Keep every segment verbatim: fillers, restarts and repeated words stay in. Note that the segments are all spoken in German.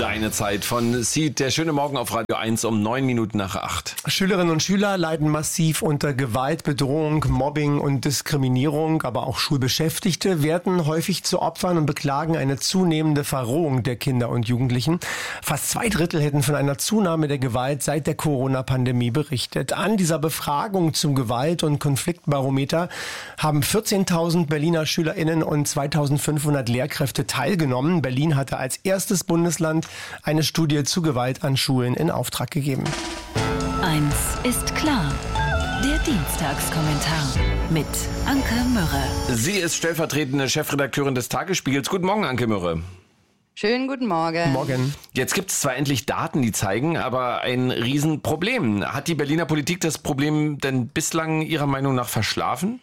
Deine Zeit von Seed, der schöne Morgen auf Radio eins um neun Minuten nach acht. Schülerinnen und Schüler leiden massiv unter Gewalt, Bedrohung, Mobbing und Diskriminierung, aber auch Schulbeschäftigte werden häufig zu Opfern und beklagen eine zunehmende Verrohung der Kinder und Jugendlichen. Fast zwei Drittel hätten von einer Zunahme der Gewalt seit der Corona-Pandemie berichtet. An dieser Befragung zum Gewalt- und Konfliktbarometer haben vierzehntausend Berliner SchülerInnen und zweitausendfünfhundert Lehrkräfte teilgenommen. Berlin hatte als erstes Bundesland eine Studie zu Gewalt an Schulen in Auftrag gegeben. Eins ist klar. Der Dienstagskommentar mit Anke Mürre. Sie ist stellvertretende Chefredakteurin des Tagesspiegels. Guten Morgen, Anke Mürre. Schönen guten Morgen. Morgen. Jetzt gibt es zwar endlich Daten, die zeigen, aber ein Riesenproblem. Hat die Berliner Politik das Problem denn bislang Ihrer Meinung nach verschlafen?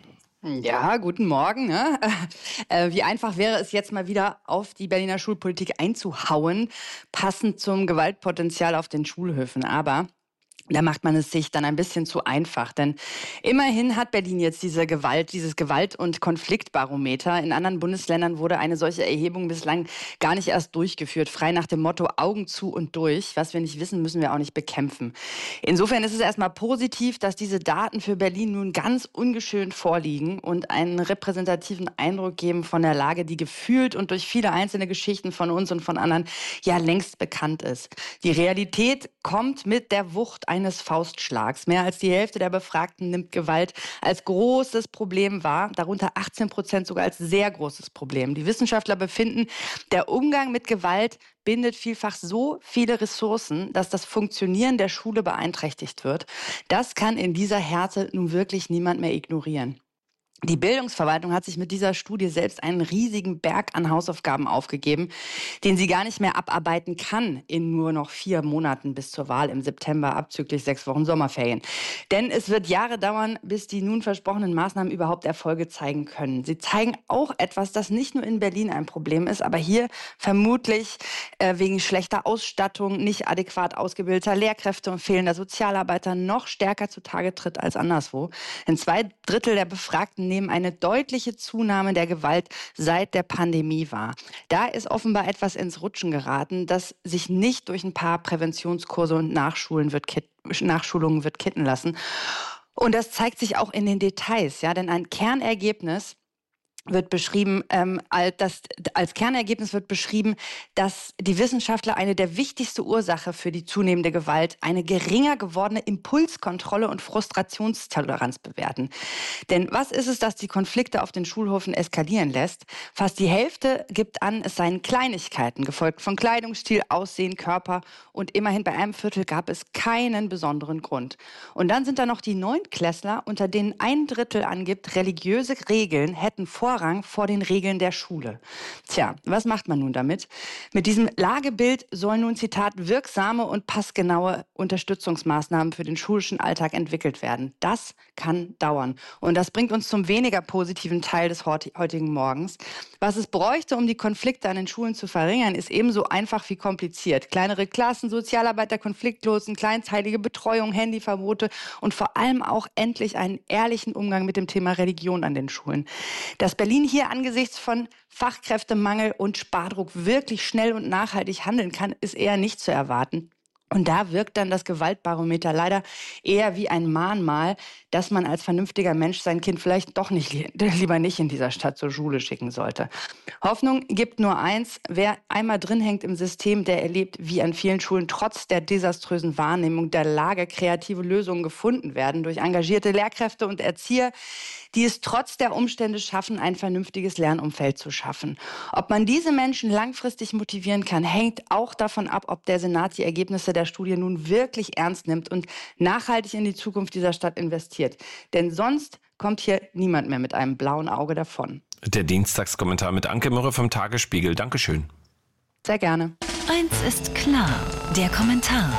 Ja, guten Morgen. Ne? Äh, wie einfach wäre es jetzt mal wieder auf die Berliner Schulpolitik einzuhauen, passend zum Gewaltpotenzial auf den Schulhöfen. Aber da macht man es sich dann ein bisschen zu einfach, denn immerhin hat Berlin jetzt diese Gewalt, dieses Gewalt- und Konfliktbarometer. In anderen Bundesländern wurde eine solche Erhebung bislang gar nicht erst durchgeführt, frei nach dem Motto Augen zu und durch. Was wir nicht wissen, müssen wir auch nicht bekämpfen. Insofern ist es erstmal positiv, dass diese Daten für Berlin nun ganz ungeschönt vorliegen und einen repräsentativen Eindruck geben von der Lage, die gefühlt und durch viele einzelne Geschichten von uns und von anderen ja längst bekannt ist. Die Realität kommt mit der Wucht eines Faustschlags. Mehr als die Hälfte der Befragten nimmt Gewalt als großes Problem wahr, darunter achtzehn Prozent sogar als sehr großes Problem. Die Wissenschaftler befinden, der Umgang mit Gewalt bindet vielfach so viele Ressourcen, dass das Funktionieren der Schule beeinträchtigt wird. Das kann in dieser Härte nun wirklich niemand mehr ignorieren. Die Bildungsverwaltung hat sich mit dieser Studie selbst einen riesigen Berg an Hausaufgaben aufgegeben, den sie gar nicht mehr abarbeiten kann in nur noch vier Monaten bis zur Wahl im September, abzüglich sechs Wochen Sommerferien. Denn es wird Jahre dauern, bis die nun versprochenen Maßnahmen überhaupt Erfolge zeigen können. Sie zeigen auch etwas, das nicht nur in Berlin ein Problem ist, aber hier vermutlich äh, wegen schlechter Ausstattung, nicht adäquat ausgebildeter Lehrkräfte und fehlender Sozialarbeiter noch stärker zutage tritt als anderswo. Denn zwei Drittel der Befragten nehmen eine deutliche Zunahme der Gewalt seit der Pandemie wahr. Da ist offenbar etwas ins Rutschen geraten, das sich nicht durch ein paar Präventionskurse und Nachschulen wird kit- Nachschulungen wird kitten lassen. Und das zeigt sich auch in den Details, ja, denn ein Kernergebnis wird beschrieben, ähm, als, als Kernergebnis wird beschrieben, dass die Wissenschaftler eine der wichtigste Ursache für die zunehmende Gewalt eine geringer gewordene Impulskontrolle und Frustrationstoleranz bewerten. Denn was ist es, das die Konflikte auf den Schulhöfen eskalieren lässt? Fast die Hälfte gibt an, es seien Kleinigkeiten, gefolgt von Kleidungsstil, Aussehen, Körper, und immerhin bei einem Viertel gab es keinen besonderen Grund. Und dann sind da noch die Neuntklässler, unter denen ein Drittel angibt, religiöse Regeln hätten Vorrang vor den Regeln der Schule. Tja, was macht man nun damit? Mit diesem Lagebild sollen nun, Zitat, wirksame und passgenaue Unterstützungsmaßnahmen für den schulischen Alltag entwickelt werden. Das kann dauern. Und das bringt uns zum weniger positiven Teil des heutigen Morgens. Was es bräuchte, um die Konflikte an den Schulen zu verringern, ist ebenso einfach wie kompliziert. Kleinere Klassen, Sozialarbeiter, Konfliktlosen, kleinteilige Betreuung, Handyverbote und vor allem auch endlich einen ehrlichen Umgang mit dem Thema Religion an den Schulen. Dass Berlin hier angesichts von Fachkräftemangel und Spardruck wirklich schnell und nachhaltig handeln kann, ist eher nicht zu erwarten. Und da wirkt dann das Gewaltbarometer leider eher wie ein Mahnmal, dass man als vernünftiger Mensch sein Kind vielleicht doch nicht lieber nicht in dieser Stadt zur Schule schicken sollte. Hoffnung gibt nur eins: Wer einmal drin hängt im System, der erlebt, wie an vielen Schulen trotz der desaströsen Wahrnehmung der Lage kreative Lösungen gefunden werden durch engagierte Lehrkräfte und Erzieher, die es trotz der Umstände schaffen, ein vernünftiges Lernumfeld zu schaffen. Ob man diese Menschen langfristig motivieren kann, hängt auch davon ab, ob der Senat die Ergebnisse der Studie nun wirklich ernst nimmt und nachhaltig in die Zukunft dieser Stadt investiert. Denn sonst kommt hier niemand mehr mit einem blauen Auge davon. Der Dienstagskommentar mit Anke Mürre vom Tagesspiegel. Dankeschön. Sehr gerne. Eins ist klar, der Kommentar.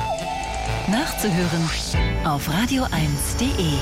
Nachzuhören auf radio eins punkt de.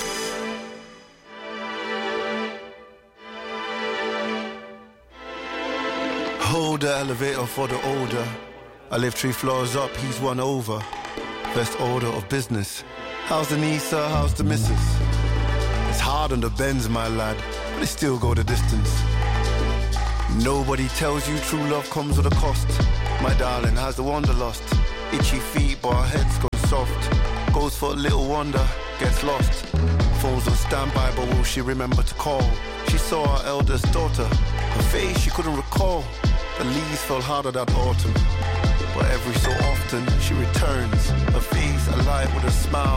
Hold the elevator for the older. I live three floors up, he's one over. First order of business. How's the niece, sir? How's the missus? It's hard on the Benz, my lad, but they still go the distance. Nobody tells you true love comes with a cost. My darling has the wanderlust. Itchy feet but her head's gone soft. Goes for a little wonder, gets lost. Phone's on standby but will she remember to call? She saw her eldest daughter. Her face she couldn't recall. The leaves fell harder that autumn. But every so often she returns. Her face alive with a smile.